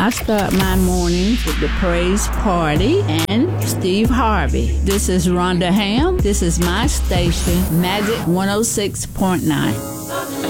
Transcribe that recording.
I start my mornings with the Praise Party and Steve Harvey. This is Rhonda Ham. This is my station, Magic 106.9.